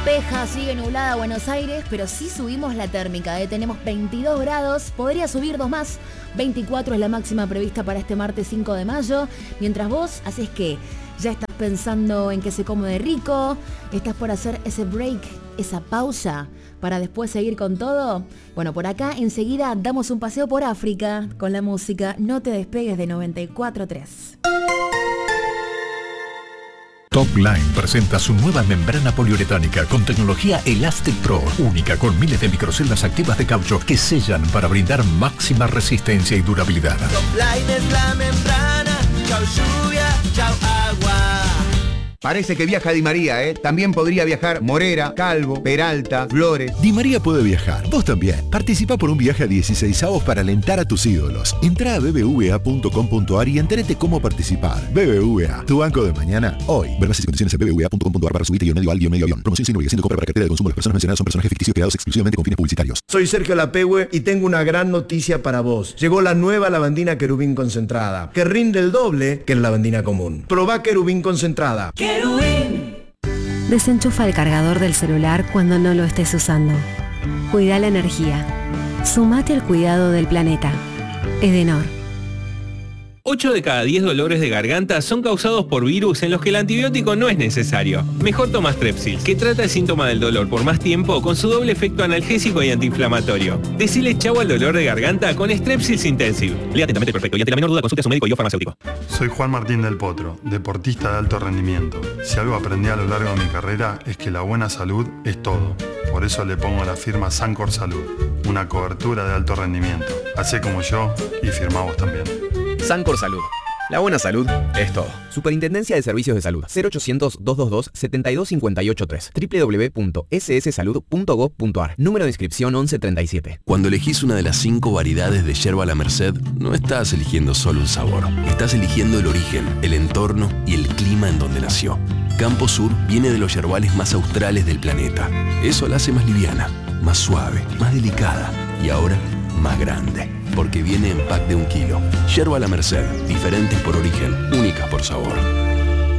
despeja, sigue nublada Buenos Aires, pero sí subimos la térmica, Tenemos 22 grados, podría subir 2 más, 24 es la máxima prevista para este martes 5 de mayo. Mientras vos haces que ya estás pensando en qué se come de rico, estás por hacer ese break, esa pausa, para después seguir con todo. Bueno, por acá enseguida damos un paseo por África con la música No te despegues de 94.3. Top Line presenta su nueva membrana poliuretánica con tecnología Elastic Pro, única con miles de microceldas activas de caucho que sellan para brindar máxima resistencia y durabilidad. Top Line es la membrana, chau lluvia, chau agua. Parece que viaja Di María, ¿eh? También podría viajar Morera, Calvo, Peralta, Flores. Di María puede viajar, vos también. Participa por un viaje a 16avos para alentar a tus ídolos. Entrá a bbva.com.ar y entérate cómo participar. BBVA, tu banco de mañana, hoy. Ver bases y condiciones en bbva.com.ar/subite-medio-avión. Promoción sin obligación de compra para cartera de consumo. Las personas mencionadas son personajes ficticios creados exclusivamente con fines publicitarios. Soy Sergio Lapehue y tengo una gran noticia para vos. Llegó la nueva lavandina Querubín concentrada, que rinde el doble que la lavandina común. Probá Querubín concentrada. Desenchufa el cargador del celular cuando no lo estés usando. Cuida la energía. Sumate al cuidado del planeta. Edenor. 8 de cada 10 dolores de garganta son causados por virus en los que el antibiótico no es necesario. Mejor toma Strepsils, que trata el síntoma del dolor por más tiempo con su doble efecto analgésico y antiinflamatorio. Decile chau al dolor de garganta con Strepsils Intensive. Lea atentamente el prospecto y ante la menor duda consulte a su médico y o farmacéutico. Soy Juan Martín del Potro, deportista de alto rendimiento. Si algo aprendí a lo largo de mi carrera es que la buena salud es todo. Por eso le pongo la firma Sancor Salud, una cobertura de alto rendimiento. Hacé como yo y firmá vos también. Sancor Salud. La buena salud es todo. Superintendencia de Servicios de Salud. 0800-222-72583. www.sssalud.gov.ar. Número de inscripción 1137. Cuando elegís una de las 5 variedades de yerba La Merced, no estás eligiendo solo un sabor. Estás eligiendo el origen, el entorno y el clima en donde nació. Campo Sur viene de los yerbales más australes del planeta. Eso la hace más liviana, más suave, más delicada y ahora más grande. Porque viene en pack de 1 kilo. Yerba La Merced, diferentes por origen, únicas por sabor.